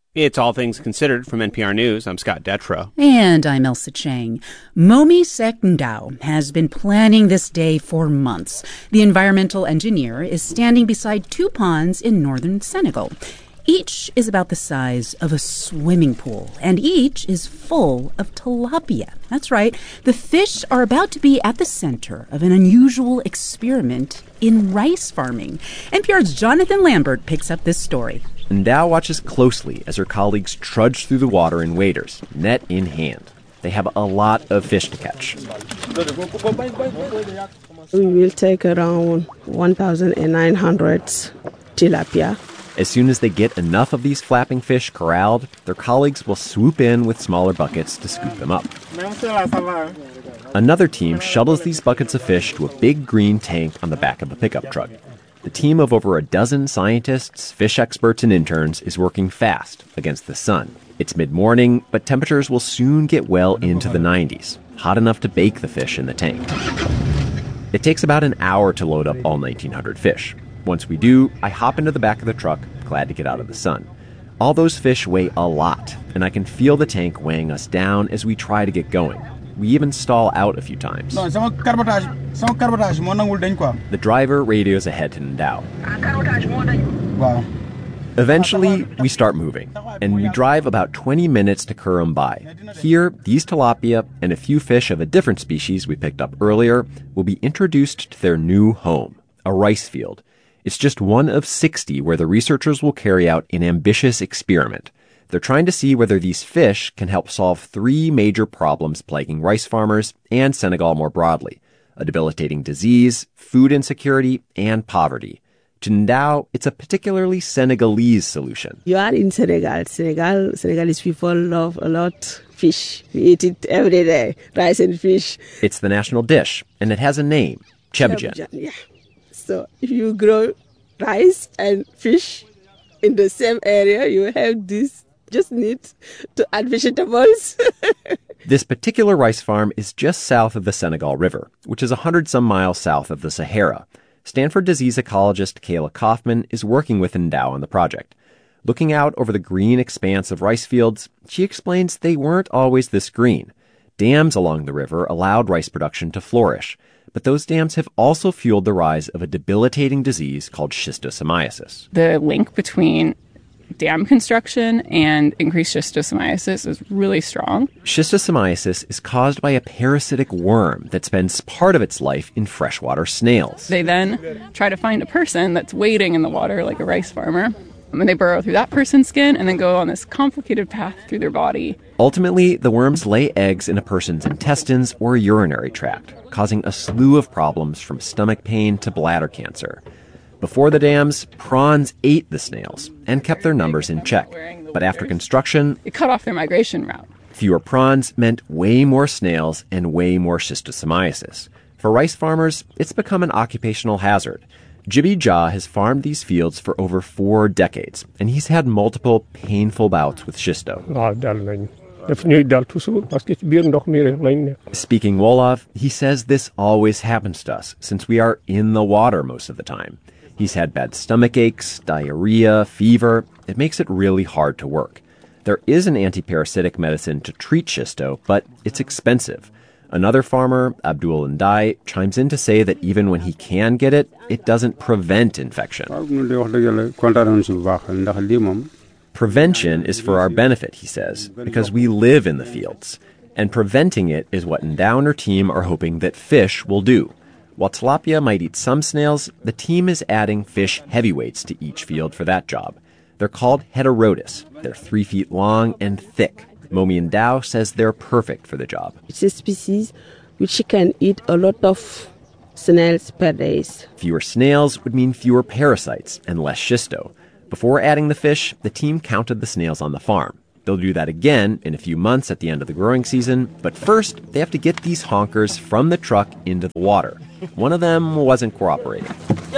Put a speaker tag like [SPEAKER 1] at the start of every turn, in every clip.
[SPEAKER 1] It's All Things Considered from NPR News. I'm Scott Detrow.
[SPEAKER 2] And I'm Elsa Chang. Momi Sek Ndao has been planning this day for months. The environmental engineer is standing beside two ponds in northern Senegal. Each is about the size of a swimming pool, and each is full of tilapia. That's right. The fish are about to be at the center of an unusual experiment in rice farming. NPR's Jonathan Lambert picks up this story.
[SPEAKER 3] Ndao watches closely as her colleagues trudge through the water in waders, net in hand. They have a lot of fish to catch.
[SPEAKER 4] We will take around 1,900 tilapia.
[SPEAKER 3] As soon as they get enough of these flapping fish corralled, their colleagues will swoop in with smaller buckets to scoop them up. Another team shuttles these buckets of fish to a big green tank on the back of a pickup truck. The team of over a dozen scientists, fish experts, and interns is working fast against the sun. It's mid-morning, but temperatures will soon get well into the 90s, hot enough to bake the fish in the tank. It takes about an hour to load up all 1,900 fish. Once we do, I hop into the back of the truck, glad to get out of the sun. All those fish weigh a lot, and I can feel the tank weighing us down as we try to get going. We even stall out a few times. The driver radios ahead to Ndao. Eventually, we start moving, and we drive about 20 minutes to Kurumbai. Here, these tilapia and a few fish of a different species we picked up earlier will be introduced to their new home, a rice field. It's just one of 60 where the researchers will carry out an ambitious experiment. They're trying to see whether these fish can help solve three major problems plaguing rice farmers and Senegal more broadly: a debilitating disease, food insecurity, and poverty. To Ndao, it's a particularly Senegalese solution.
[SPEAKER 4] You are in Senegal. Senegalese people love a lot fish. We eat it every day, rice and fish.
[SPEAKER 3] It's the national dish, and it has a name, ceebu-jën.
[SPEAKER 4] Yeah. So if you grow rice and fish in the same area, you have this. Just need to add vegetables.
[SPEAKER 3] This particular rice farm is just south of the Senegal River, which is 100-some miles south of the Sahara. Stanford disease ecologist Kayla Kaufman is working with Ndao on the project. Looking out over the green expanse of rice fields, she explains they weren't always this green. Dams along the river allowed rice production to flourish, but those dams have also fueled the rise of a debilitating disease called schistosomiasis.
[SPEAKER 5] The link between dam construction and increased schistosomiasis is really strong.
[SPEAKER 3] Schistosomiasis is caused by a parasitic worm that spends part of its life in freshwater snails.
[SPEAKER 5] They then try to find a person that's wading in the water like a rice farmer. And they burrow through that person's skin and then go on this complicated path through their body.
[SPEAKER 3] Ultimately, the worms lay eggs in a person's intestines or urinary tract, causing a slew of problems from stomach pain to bladder cancer. Before the dams, prawns ate the snails and kept their numbers in check. But after construction,
[SPEAKER 5] it cut off their migration route.
[SPEAKER 3] Fewer prawns meant way more snails and way more schistosomiasis. For rice farmers, it's become an occupational hazard. Djibi Jah has farmed these fields for over 4 decades, and he's had multiple painful bouts with schisto. Speaking Wolof, he says this always happens to us, since we are in the water most of the time. He's had bad stomach aches, diarrhea, fever. It makes it really hard to work. There is an anti-parasitic medicine to treat schisto, but it's expensive. Another farmer, Abdul Ndai, chimes in to say that even when he can get it, it doesn't prevent infection. Prevention is for our benefit, he says, because we live in the fields. And preventing it is what Ndao and her team are hoping that fish will do. While tilapia might eat some snails, the team is adding fish heavyweights to each field for that job. They're called Heterotus. They're 3 feet long and thick. Momi Ndao says they're perfect for the job.
[SPEAKER 4] It's a species which can eat a lot of snails per day.
[SPEAKER 3] Fewer snails would mean fewer parasites and less schisto. Before adding the fish, the team counted the snails on the farm. They'll do that again in a few months at the end of the growing season, but first they have to get these honkers from the truck into the water. One of them wasn't cooperating.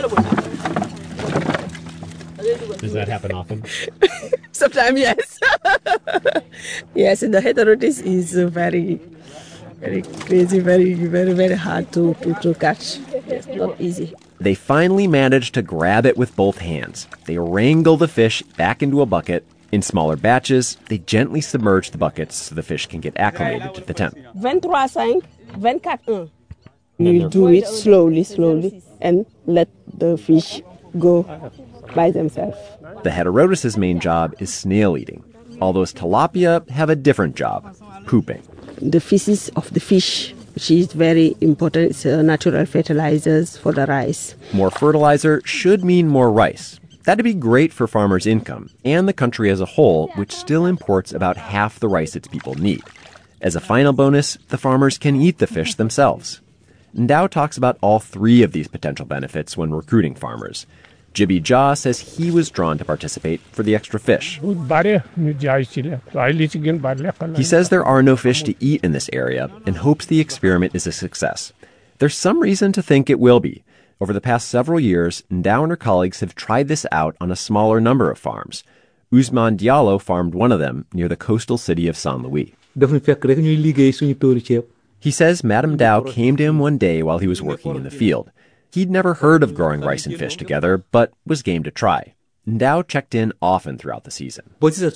[SPEAKER 1] Does that happen often?
[SPEAKER 4] Sometimes, yes. Yes, and the Heterotus is very crazy, very hard to catch. It's not easy.
[SPEAKER 3] They finally manage to grab it with both hands. They wrangle the fish back into a bucket, In smaller batches, they gently submerge the buckets so the fish can get acclimated to the temp.
[SPEAKER 4] 23, 24. You do it slowly, and let the fish go by themselves.
[SPEAKER 3] The Heterodotus' main job is snail eating. All those tilapia have a different job, pooping.
[SPEAKER 4] The feces of the fish, which is very important, it's natural fertilizers for the rice.
[SPEAKER 3] More fertilizer should mean more rice. That'd be great for farmers' income and the country as a whole, which still imports about half the rice its people need. As a final bonus, the farmers can eat the fish themselves. Ndao talks about all three of these potential benefits when recruiting farmers. Jibby Jha says he was drawn to participate for the extra fish. He says there are no fish to eat in this area and hopes the experiment is a success. There's some reason to think it will be. Over the past several years, Ndao and her colleagues have tried this out on a smaller number of farms. Ousmane Diallo farmed one of them near the coastal city of San Luis. He says Madame Ndao came to him one day while he was working in the field. He'd never heard of growing rice and fish together, but was game to try. Ndao checked in often throughout the season.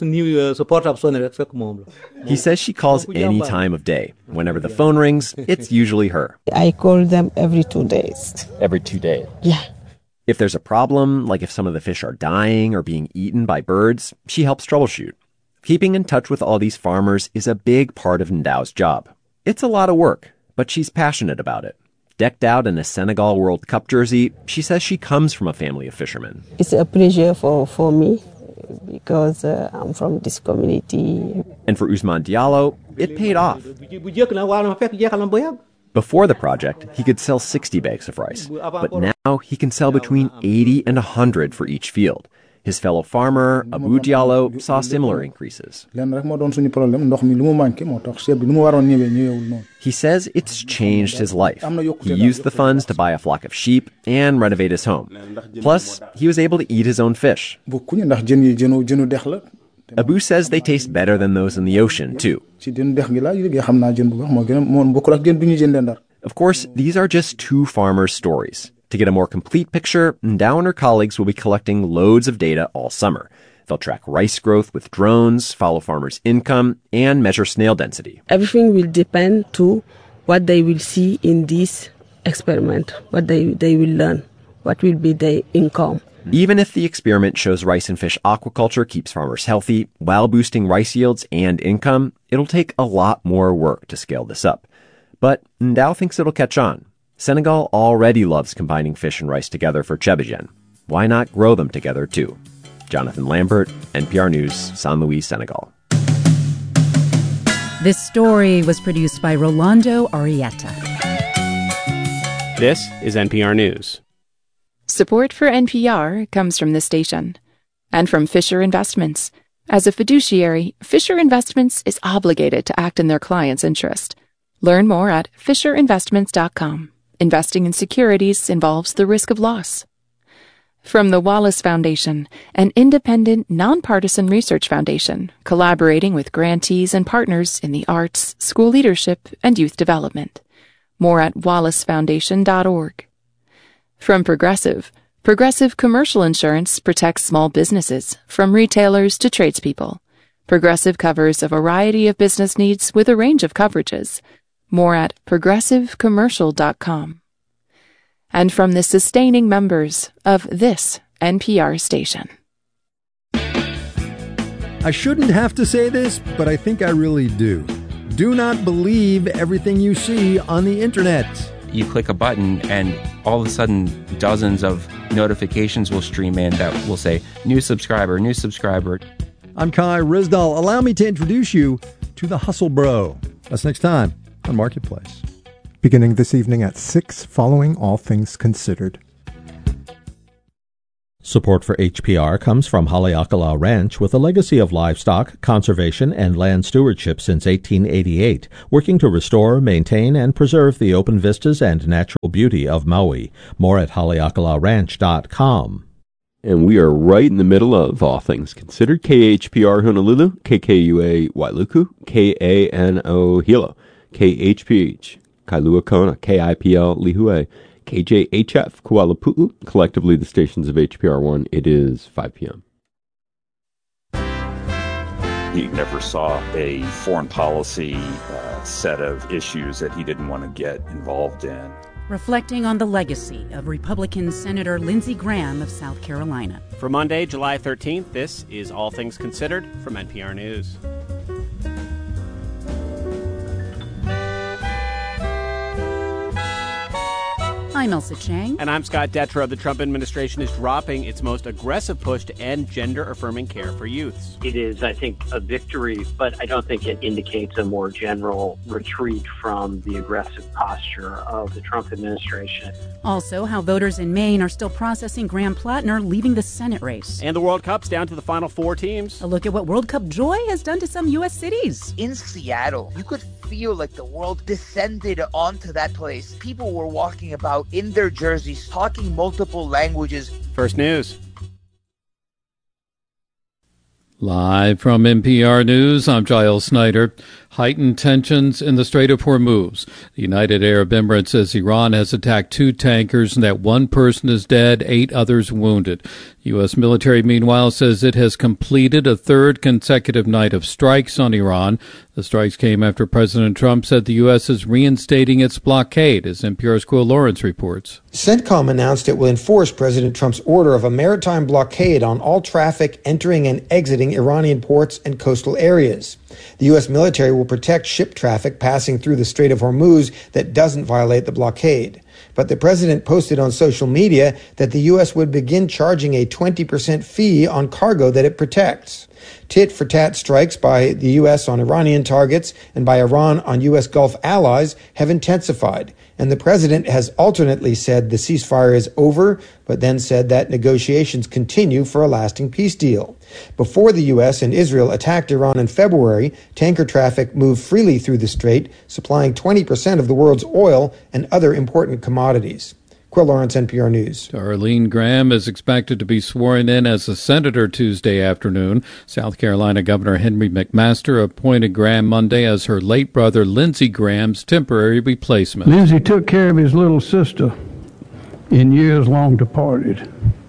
[SPEAKER 3] He says she calls any time of day. Whenever the phone rings, it's usually her.
[SPEAKER 4] I call them every 2 days.
[SPEAKER 3] Every 2 days?
[SPEAKER 4] Yeah.
[SPEAKER 3] If there's a problem, like if some of the fish are dying or being eaten by birds, she helps troubleshoot. Keeping in touch with all these farmers is a big part of Ndao's job. It's a lot of work, but she's passionate about it. Decked out in a Senegal World Cup jersey, she says she comes from a family of fishermen.
[SPEAKER 4] It's a pleasure for me because I'm from this community.
[SPEAKER 3] And for Ousmane Diallo, it paid off. Before the project, he could sell 60 bags of rice, but now he can sell between 80 and 100 for each field. His fellow farmer, Abu Diallo, saw similar increases. He says it's changed his life. He used the funds to buy a flock of sheep and renovate his home. Plus, he was able to eat his own fish. Abu says they taste better than those in the ocean, too. Of course, these are just two farmers' stories. To get a more complete picture, Ndao and her colleagues will be collecting loads of data all summer. They'll track rice growth with drones, follow farmers' income, and measure snail density.
[SPEAKER 4] Everything will depend to what they will see in this experiment, what they will learn, what will be their income.
[SPEAKER 3] Even if the experiment shows rice and fish aquaculture keeps farmers healthy while boosting rice yields and income, it'll take a lot more work to scale this up. But Ndao thinks it'll catch on. Senegal already loves combining fish and rice together for Chebbijen. Why not grow them together too? Jonathan Lambert, NPR News, San Luis, Senegal.
[SPEAKER 2] This story was produced by Rolando Arieta.
[SPEAKER 1] This is NPR News.
[SPEAKER 5] Support for NPR comes from this station and from Fisher Investments. As a fiduciary, Fisher Investments is obligated to act in their client's interest. Learn more at fisherinvestments.com. Investing in securities involves the risk of loss. From the Wallace Foundation, an independent, nonpartisan research foundation collaborating with grantees and partners in the arts, school leadership, and youth development. More at wallacefoundation.org. From Progressive, Progressive Commercial Insurance protects small businesses, from retailers to tradespeople. Progressive covers a variety of business needs with a range of coverages. More at progressivecommercial.com. And from the sustaining members of this NPR station.
[SPEAKER 6] I shouldn't have to say this, but I think I really do. Do not believe everything you see on the internet.
[SPEAKER 7] You click a button and all of a sudden dozens of notifications will stream in that will say, new subscriber, new subscriber.
[SPEAKER 6] I'm Kai Rizdal. Allow me to introduce you to the Hustle Bro. That's next time on Marketplace.
[SPEAKER 8] Beginning this evening at 6, following All Things Considered.
[SPEAKER 9] Support for HPR comes from Haleakala Ranch, with a legacy of livestock, conservation, and land stewardship since 1888, working to restore, maintain, and preserve the open vistas and natural beauty of Maui. More at haleakalaranch.com.
[SPEAKER 10] And we are right in the middle of All Things Considered. KHPR Honolulu, KKUA Wailuku, KANO Hilo, KHPH Kailua Kona, KIPL Lihue, KJHF Kuala Pu'u, collectively the stations of HPR1. It is 5 p.m.
[SPEAKER 11] He never saw a foreign policy set of issues that he didn't want to get involved in.
[SPEAKER 2] Reflecting on the legacy of Republican Senator Lindsey Graham of South Carolina.
[SPEAKER 1] For Monday, July 13th, this is All Things Considered from NPR News.
[SPEAKER 2] I'm Elsa Chang.
[SPEAKER 1] And I'm Scott Detrow. The Trump administration is dropping its most aggressive push to end gender-affirming care for youths.
[SPEAKER 12] It is, I think, a victory, but I don't think it indicates a more general retreat from the aggressive posture of the Trump administration.
[SPEAKER 2] Also, how voters in Maine are still processing Graham Plattner leaving the Senate race.
[SPEAKER 1] And the World Cup's down to the final 4 teams.
[SPEAKER 2] A look at what World Cup joy has done to some U.S. cities.
[SPEAKER 13] In Seattle, you could feel like the world descended onto that place. People were walking about in their jerseys, talking multiple languages.
[SPEAKER 1] First News.
[SPEAKER 14] Live from NPR News, I'm Giles Snyder. Heightened tensions in the Strait of Hormuz. The United Arab Emirates says Iran has attacked 2 tankers and that 1 person is dead, 8 others wounded. U.S. military, meanwhile, says it has completed a 3rd consecutive night of strikes on Iran. The strikes came after President Trump said the U.S. is reinstating its blockade, as NPR's Quill Lawrence reports.
[SPEAKER 15] CENTCOM announced it will enforce President Trump's order of a maritime blockade on all traffic entering and exiting Iranian ports and coastal areas. The U.S. military will protect ship traffic passing through the Strait of Hormuz that doesn't violate the blockade. But the president posted on social media that the U.S. would begin charging a 20% fee on cargo that it protects. Tit-for-tat strikes by the U.S. on Iranian targets and by Iran on U.S. Gulf allies have intensified, and the president has alternately said the ceasefire is over, but then said that negotiations continue for a lasting peace deal. Before the U.S. and Israel attacked Iran in February, tanker traffic moved freely through the strait, supplying 20% of the world's oil and other important commodities. Quill Lawrence, NPR News.
[SPEAKER 14] Darlene Graham is expected to be sworn in as a senator Tuesday afternoon. South Carolina Governor Henry McMaster appointed Graham Monday as her late brother Lindsey Graham's temporary replacement.
[SPEAKER 16] Lindsey took care of his little sister in years long departed.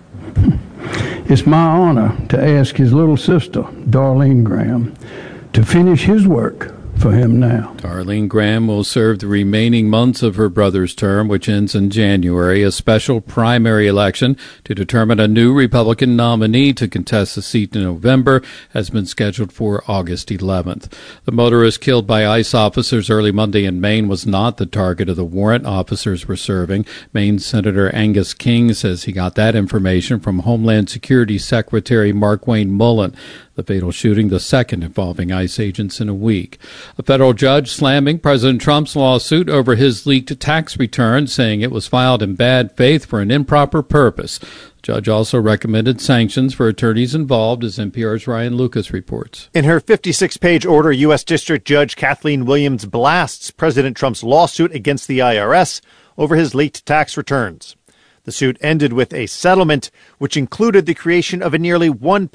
[SPEAKER 16] It's my honor to ask his little sister, Darlene Graham, to finish his work for him now.
[SPEAKER 14] Darlene Graham will serve the remaining months of her brother's term, which ends in January. A special primary election to determine a new Republican nominee to contest the seat in November has been scheduled for August 11th. The motorist killed by ICE officers early Monday in Maine was not the target of the warrant officers were serving. Maine Senator Angus King says he got that information from Homeland Security Secretary Markwayne Mullin. The fatal shooting, the second involving ICE agents in a week. A federal judge slamming President Trump's lawsuit over his leaked tax return, saying it was filed in bad faith for an improper purpose. The judge also recommended sanctions for attorneys involved, as NPR's Ryan Lucas reports.
[SPEAKER 17] In her 56-page order, U.S. District Judge Kathleen Williams blasts President Trump's lawsuit against the IRS over his leaked tax returns. The suit ended with a settlement, which included the creation of a nearly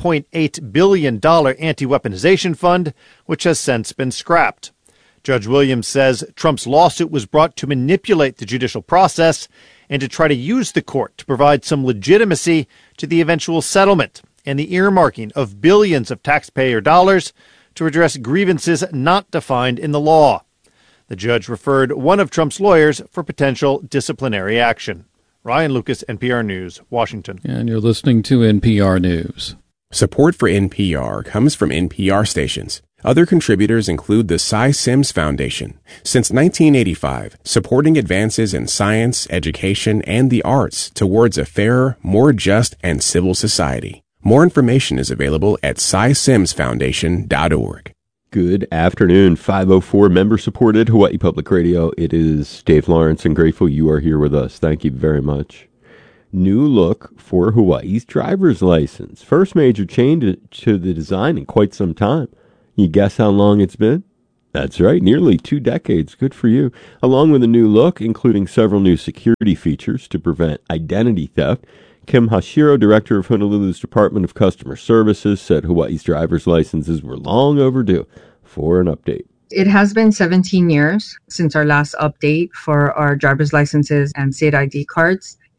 [SPEAKER 17] $1.8 billion anti-weaponization fund, which has since been scrapped. Judge Williams says Trump's lawsuit was brought to manipulate the judicial process and to try to use the court to provide some legitimacy to the eventual settlement and the earmarking of billions of taxpayer dollars to address grievances not defined in the law. The judge referred one of Trump's lawyers for potential disciplinary action. Ryan Lucas, NPR News, Washington.
[SPEAKER 14] And you're listening to NPR News.
[SPEAKER 18] Support for NPR comes from NPR stations. Other contributors include the Cy Sims Foundation. Since 1985, supporting advances in science, education, and the arts towards a fairer, more just, and civil society. More information is available at cysimsfoundation.org.
[SPEAKER 10] Good afternoon, 504 member-supported Hawaii Public Radio. It is Dave Lawrence, and grateful you are here with us. Thank you very much. New look for Hawaii's driver's license. First major change to the design in quite some time. You guess how long it's been? That's right, nearly 2 decades. Good for you. Along with a new look, including several new security features to prevent identity theft, Kim Hashiro, director of Honolulu's Department of Customer Services, said Hawaii's driver's licenses were long overdue for an update.
[SPEAKER 19] It has been 17 years since our last update for our driver's licenses and state ID cards.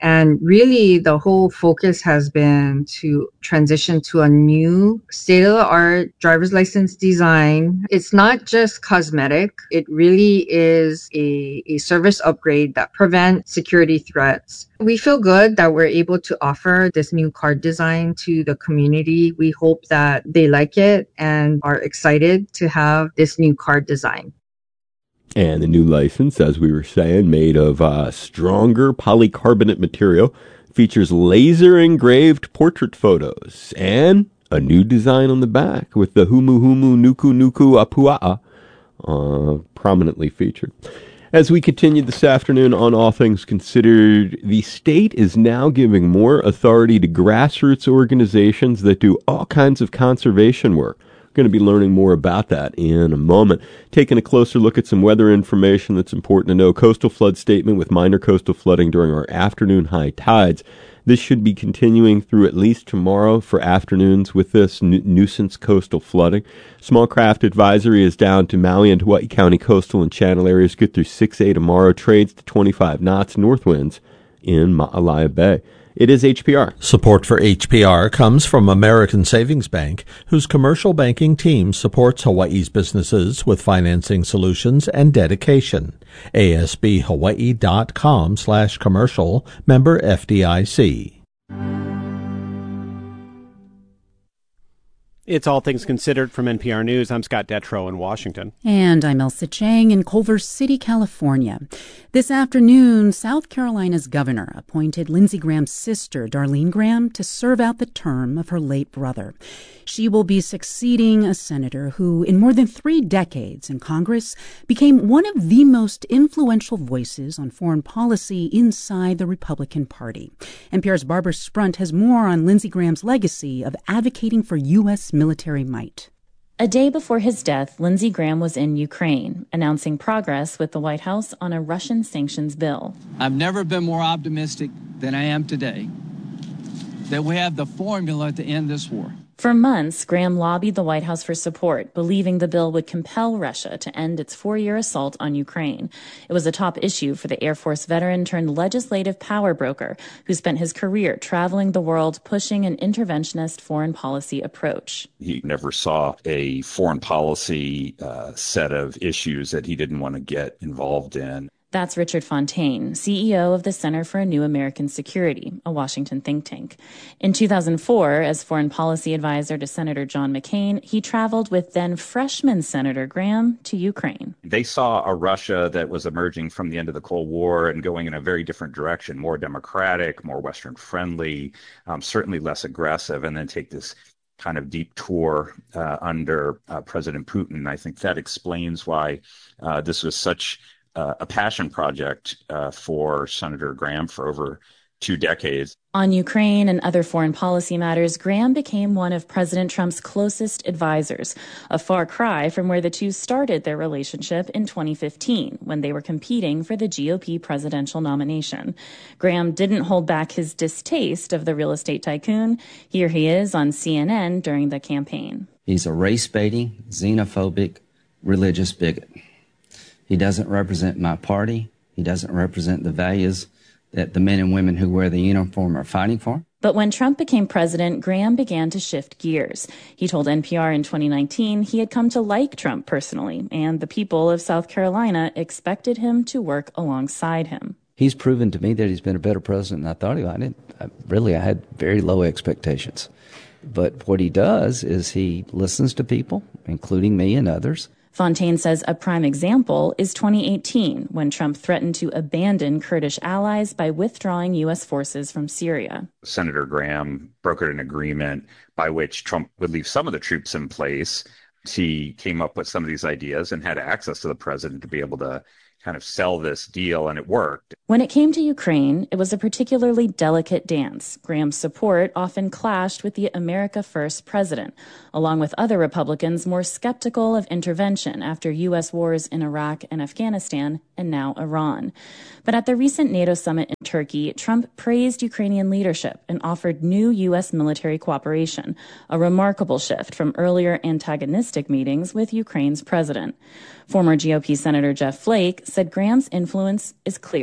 [SPEAKER 19] And really, the whole focus has been to transition to a new state-of-the-art driver's license design. It's not just cosmetic. It really is a service upgrade that prevents security threats. We feel good that we're able to offer this new card design to the community. We hope that they like it and are excited to have this new card design.
[SPEAKER 10] And the new license, as we were saying, made of stronger polycarbonate material, features laser engraved portrait photos and a new design on the back with the Humu Humu Nuku Nuku Apua'a prominently featured. As we continue this afternoon on All Things Considered, the state is now giving more authority to grassroots organizations that do all kinds of conservation work. Going to be learning more about that in a moment. Taking a closer look at some weather information that's important to know. Coastal flood statement with minor coastal flooding during our afternoon high tides. This should be continuing through at least tomorrow for afternoons with this nuisance coastal flooding. Small craft advisory is down to Maui and Hawaii County coastal and channel areas. Good through 6A tomorrow. Trades to 25 knots. North winds in Ma'alaya Bay. It is HPR.
[SPEAKER 9] Support for HPR comes from American Savings Bank, whose commercial banking team supports Hawaii's businesses with financing solutions and dedication. ASBHawaii.com/commercial, member FDIC.
[SPEAKER 1] It's All Things Considered from NPR News. I'm Scott Detrow in Washington.
[SPEAKER 2] And I'm Elsa Chang in Culver City, California. This afternoon, South Carolina's governor appointed Lindsey Graham's sister, Darlene Graham, to serve out the term of her late brother. She will be succeeding a senator who, in more than 3 decades in Congress, became one of the most influential voices on foreign policy inside the Republican Party. NPR's Barbara Sprunt has more on Lindsey Graham's legacy of advocating for U.S. military might.
[SPEAKER 20] A day before his death, Lindsey Graham was in Ukraine, announcing progress with the White House on a Russian sanctions bill.
[SPEAKER 21] I've never been more optimistic than I am today that we have the formula to end this war.
[SPEAKER 20] For months, Graham lobbied the White House for support, believing the bill would compel Russia to end its 4-year assault on Ukraine. It was a top issue for the Air Force veteran turned legislative power broker who spent his career traveling the world pushing an interventionist foreign policy approach.
[SPEAKER 11] He never saw a foreign policy set of issues that he didn't want to get involved in.
[SPEAKER 20] That's Richard Fontaine, CEO of the Center for a New American Security, a Washington think tank. In 2004, as foreign policy advisor to Senator John McCain, he traveled with then freshman Senator Graham to Ukraine.
[SPEAKER 11] They saw a Russia that was emerging from the end of the Cold War and going in a very different direction, more democratic, more Western friendly, certainly less aggressive, and then take this kind of deep tour under President Putin. I think that explains why this was such a passion project for Senator Graham for over 2 decades.
[SPEAKER 20] On Ukraine and other foreign policy matters, Graham became one of President Trump's closest advisors, a far cry from where the two started their relationship in 2015, when they were competing for the GOP presidential nomination. Graham didn't hold back his distaste of the real estate tycoon. Here he is on CNN during the campaign.
[SPEAKER 22] He's a race-baiting, xenophobic, religious bigot. He doesn't represent my party. He doesn't represent the values that the men and women who wear the uniform are fighting for.
[SPEAKER 20] But when Trump became president, Graham began to shift gears. He told NPR in 2019 he had come to like Trump personally, and the people of South Carolina expected him to work alongside him.
[SPEAKER 22] He's proven to me that he's been a better president than I thought he would. I had very low expectations. But what he does is he listens to people, including me and others.
[SPEAKER 20] Fontaine says a prime example is 2018, when Trump threatened to abandon Kurdish allies by withdrawing U.S. forces from Syria.
[SPEAKER 11] Senator Graham brokered an agreement by which Trump would leave some of the troops in place. He came up with some of these ideas and had access to the president to be able to kind of sell this deal, and it worked.
[SPEAKER 20] When it came to Ukraine, it was a particularly delicate dance. Graham's support often clashed with the America First president, along with other Republicans more skeptical of intervention after U.S. wars in Iraq and Afghanistan, and now Iran. But at the recent NATO summit in Turkey, Trump praised Ukrainian leadership and offered new U.S. military cooperation, a remarkable shift from earlier antagonistic meetings with Ukraine's president. Former GOP Senator Jeff Flake said Graham's influence is clear.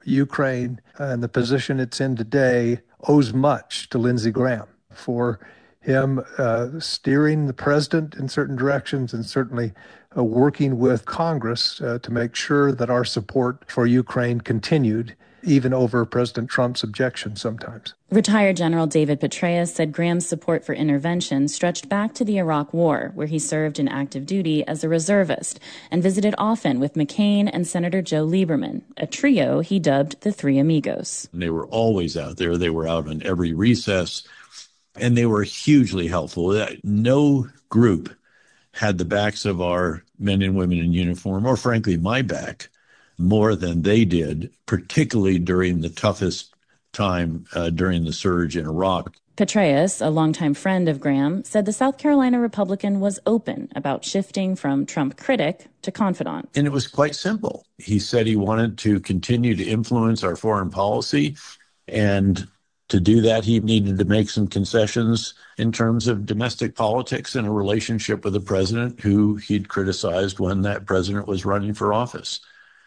[SPEAKER 3] Ukraine and the position it's in today owes much to Lindsey Graham for him steering the president in certain directions and certainly working with Congress to make sure that our support for Ukraine continued, even over President Trump's objection sometimes.
[SPEAKER 20] Retired General David Petraeus said Graham's support for intervention stretched back to the Iraq War, where he served in active duty as a reservist and visited often with McCain and Senator Joe Lieberman, a trio he dubbed the Three Amigos.
[SPEAKER 4] They were always out there. They were out on every recess, and they were hugely helpful. No group had the backs of our men and women in uniform, or frankly, my back, more than they did, particularly during the toughest time during the surge in Iraq.
[SPEAKER 20] Petraeus, a longtime friend of Graham, said the South Carolina Republican was open about shifting from Trump critic to confidant.
[SPEAKER 4] And it was quite simple. He said he wanted to continue to influence our foreign policy, and to do that, he needed to make some concessions in terms of domestic politics and a relationship with the president who he'd criticized when that president was running for office.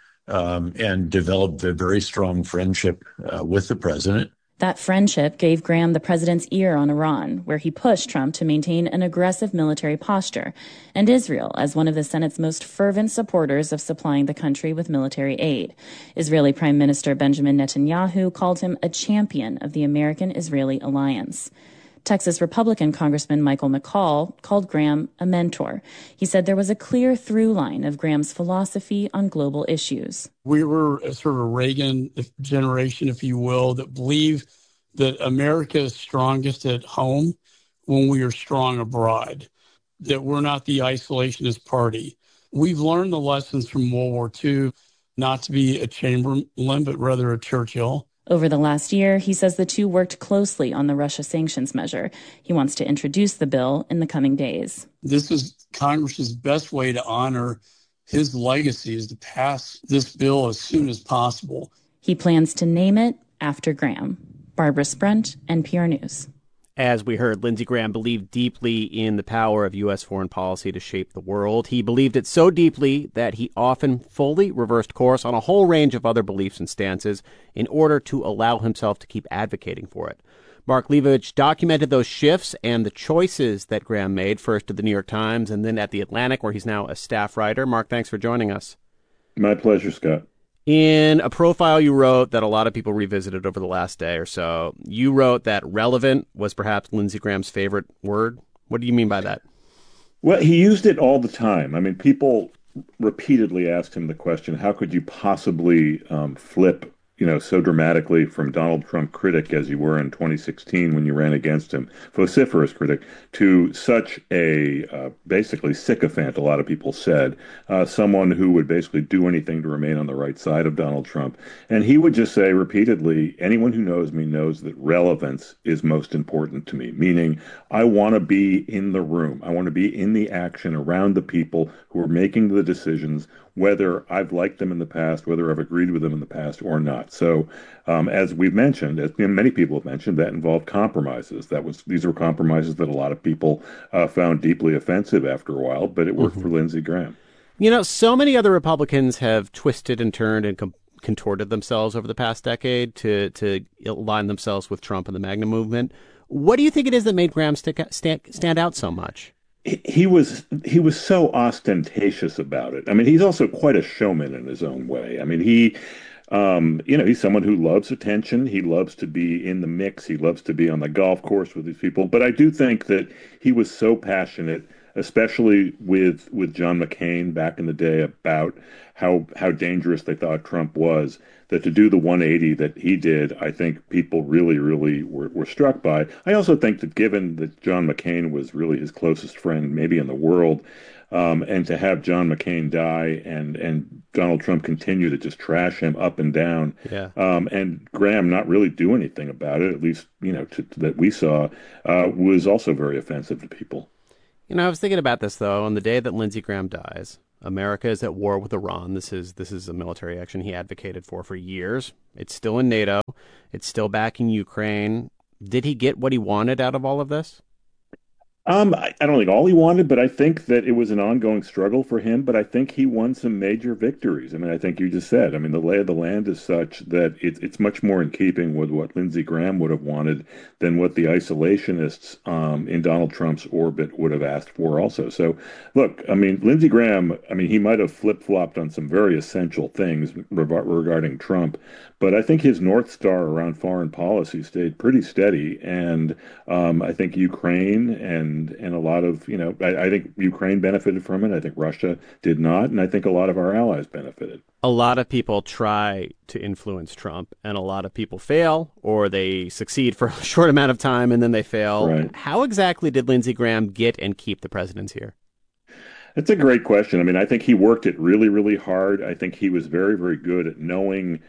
[SPEAKER 4] And developed a very strong friendship with the president.
[SPEAKER 20] That friendship gave Graham the president's ear on Iran, where he pushed Trump to maintain an aggressive military posture, and Israel as one of the Senate's most fervent supporters of supplying the country with military aid. Israeli Prime Minister Benjamin Netanyahu called him a champion of the American-Israeli alliance. Texas Republican Congressman Michael McCall called Graham a mentor. He said there was a clear through line of Graham's philosophy on global issues.
[SPEAKER 23] We were a sort of a Reagan generation, if you will, that believe that America is strongest at home when we are strong abroad, that we're not the isolationist party. We've learned the lessons from World War II, not to be a Chamberlain, but rather a Churchill.
[SPEAKER 20] Over the last year, he says the two worked closely on the Russia sanctions measure. He wants to introduce the bill in the coming days.
[SPEAKER 23] This is Congress's best way to honor his legacy, is to pass this bill as soon as possible.
[SPEAKER 20] He plans to name it after Graham. Barbara Sprunt, NPR News.
[SPEAKER 1] As we heard, Lindsey Graham believed deeply in the power of U.S. foreign policy to shape the world. He believed it so deeply that he often fully reversed course on a whole range of other beliefs and stances in order to allow himself to keep advocating for it. Mark Leibovich documented those shifts and the choices that Graham made, first at the New York Times and then at The Atlantic, where he's now a staff writer. Mark, thanks for joining us.
[SPEAKER 24] My pleasure, Scott.
[SPEAKER 1] In a profile you wrote that a lot of people revisited over the last day or so, you wrote that relevant was perhaps Lindsey Graham's favorite word. What do you mean by that?
[SPEAKER 24] Well, he used it all the time. I mean, people repeatedly asked him the question, how could you possibly flip, so dramatically from Donald Trump critic as you were in 2016 when you ran against him, vociferous critic, to such a basically sycophant, a lot of people said, someone who would basically do anything to remain on the right side of Donald Trump. And he would just say repeatedly, anyone who knows me knows that relevance is most important to me, meaning I want to be in the room. I want to be in the action around the people who are making the decisions, whether I've liked them in the past, whether I've agreed with them in the past or not. So as we've mentioned, as many people have mentioned, that involved compromises. These were compromises that a lot of people found deeply offensive after a while, but it worked for Lindsey Graham.
[SPEAKER 1] So many other Republicans have twisted and turned and contorted themselves over the past decade to align themselves with Trump and the MAGA movement. What do you think it is that made Graham stand out so much?
[SPEAKER 24] He was so ostentatious about it. I mean, he's also quite a showman in his own way. I mean, he's someone who loves attention. He loves to be in the mix. He loves to be on the golf course with these people. But I do think that he was so passionate, especially with John McCain back in the day, about how dangerous they thought Trump was, that to do the 180 that he did, I think people really, really were struck by. I also think that given that John McCain was really his closest friend, maybe in the world, and to have John McCain die and Donald Trump continue to just trash him up and down, and Graham not really do anything about it, at least, that we saw, was also very offensive to people.
[SPEAKER 1] I was thinking about this, though. On the day that Lindsey Graham dies, America is at war with Iran. This is a military action he advocated for years. It's still in NATO. It's still backing Ukraine. Did he get what he wanted out of all of this?
[SPEAKER 24] I don't think all he wanted, but I think that it was an ongoing struggle for him. But I think he won some major victories. I mean, I think you just said, I mean, the lay of the land is such that it's much more in keeping with what Lindsey Graham would have wanted than what the isolationists in Donald Trump's orbit would have asked for also. So, look, I mean, Lindsey Graham, I mean, he might have flip-flopped on some very essential things regarding Trump, but I think his North Star around foreign policy stayed pretty steady. And I think Ukraine and a lot of, I think Ukraine benefited from it. I think Russia did not. And I think a lot of our allies benefited.
[SPEAKER 1] A lot of people try to influence Trump, and a lot of people fail, or they succeed for a short amount of time and then they fail.
[SPEAKER 24] Right.
[SPEAKER 1] How exactly did Lindsey Graham get and keep the presidency here?
[SPEAKER 24] That's a great question. I mean, I think he worked it really, really hard. I think he was very, very good at knowing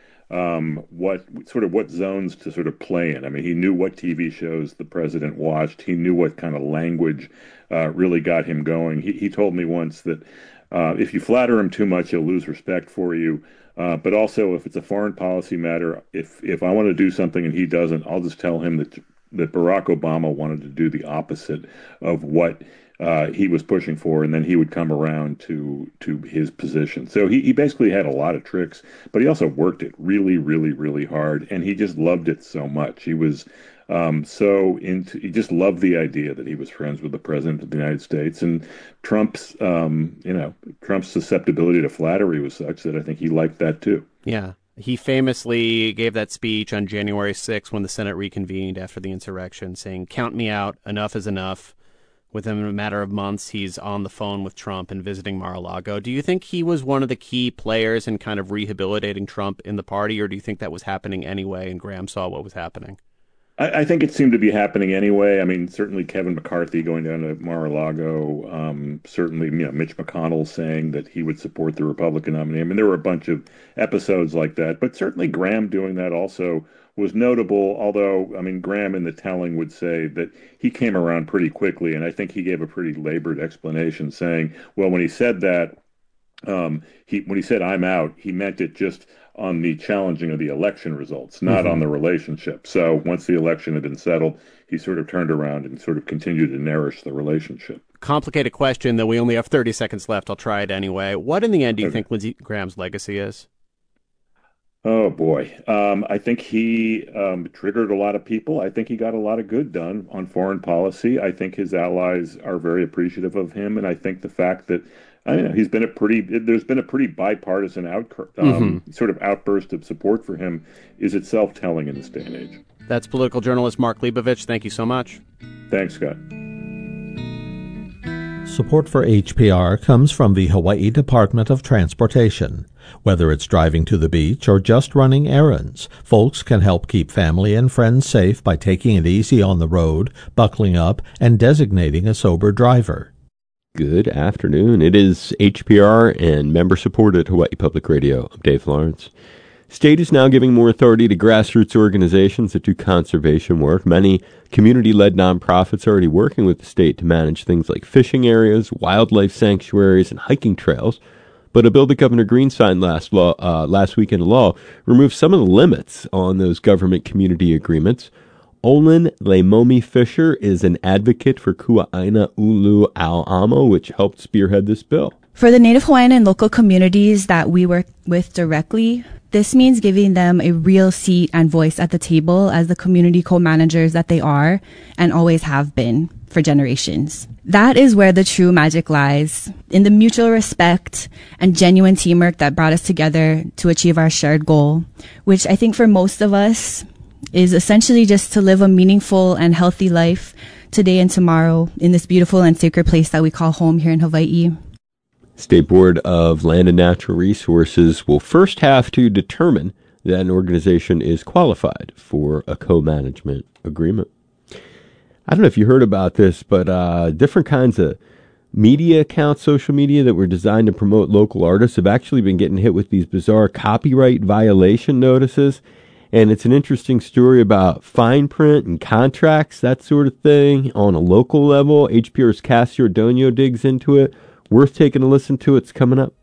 [SPEAKER 24] what zones to sort of play in. I mean, he knew what TV shows the president watched. He knew what kind of language really got him going. He told me once that if you flatter him too much, he'll lose respect for you. But also, if it's a foreign policy matter, if I want to do something and he doesn't, I'll just tell him that Barack Obama wanted to do the opposite of what he was pushing for, and then he would come around to his position. So he basically had a lot of tricks, but he also worked it really, really, really hard, and he just loved it so much. He was he just loved the idea that he was friends with the president of the United States, and Trump's susceptibility to flattery was such that I think he liked that too.
[SPEAKER 1] Yeah. He famously gave that speech on January 6th when the Senate reconvened after the insurrection, saying, "Count me out, enough is enough." Within a matter of months, he's on the phone with Trump and visiting Mar-a-Lago. Do you think he was one of the key players in kind of rehabilitating Trump in the party, or do you think that was happening anyway and Graham saw what was happening?
[SPEAKER 24] I think it seemed to be happening anyway. I mean, certainly Kevin McCarthy going down to Mar-a-Lago, certainly Mitch McConnell saying that he would support the Republican nominee. I mean, there were a bunch of episodes like that, but certainly Graham doing that also was notable, although, I mean, Graham in the telling would say that he came around pretty quickly, and I think he gave a pretty labored explanation saying, well, when he said that, when he said I'm out, he meant it just on the challenging of the election results, not on the relationship. So once the election had been settled, he sort of turned around and sort of continued to nourish the relationship.
[SPEAKER 1] Complicated question, though we only have 30 seconds left. I'll try it anyway. What in the end do you think Lindsey Graham's legacy is?
[SPEAKER 24] Oh, boy. I think he triggered a lot of people. I think he got a lot of good done on foreign policy. I think his allies are very appreciative of him. And I think the fact that, there's been a pretty bipartisan sort of outburst of support for him is itself telling in this day and age.
[SPEAKER 1] That's political journalist Mark Leibovich. Thank you so much.
[SPEAKER 24] Thanks, Scott.
[SPEAKER 9] Support for HPR comes from the Hawaii Department of Transportation. Whether it's driving to the beach or just running errands, folks can help keep family and friends safe by taking it easy on the road, buckling up, and designating a sober driver.
[SPEAKER 10] Good afternoon. It is HPR and member-supported Hawaii Public Radio. I'm Dave Lawrence. State is now giving more authority to grassroots organizations that do conservation work. Many community-led nonprofits are already working with the state to manage things like fishing areas, wildlife sanctuaries, and hiking trails. But a bill that Governor Green signed last week into law removes some of the limits on those government community agreements. Olin Leimomi Fisher is an advocate for Kua'aina Ulu Au'amo, which helped spearhead this bill.
[SPEAKER 5] For the Native Hawaiian and local communities that we work with directly, this means giving them a real seat and voice at the table as the community co-managers that they are and always have been for generations. That is where the true magic lies, in the mutual respect and genuine teamwork that brought us together to achieve our shared goal, which I think for most of us is essentially just to live a meaningful and healthy life today and tomorrow in this beautiful and sacred place that we call home here in Hawaii.
[SPEAKER 10] State Board of Land and Natural Resources will first have to determine that an organization is qualified for a co-management agreement. I don't know if you heard about this, but different kinds of media accounts, social media that were designed to promote local artists have actually been getting hit with these bizarre copyright violation notices. And it's an interesting story about fine print and contracts, that sort of thing, on a local level. HPR's Cassie Ordonio digs into it. Worth taking a listen to. It's coming up.